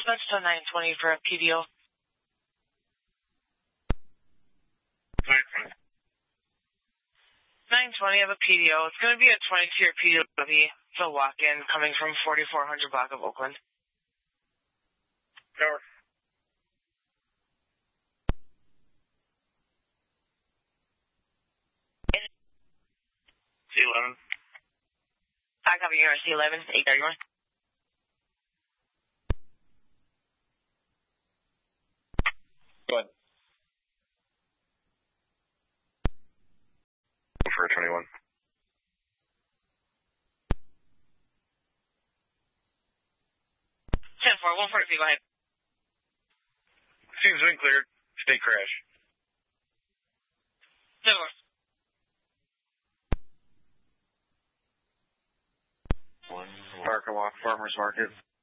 dispatch to 920 for a PDO. 920 of a PDO. It's going to be a 22-year PDO. It's a walk-in coming from 4400 block of Oakland. Tower. C11. I copy you, C11, 831. Go ahead. For 21. 10-4, 140, go ahead. Seems been cleared. State crash. 10-4. Park and Walk Farmers Market.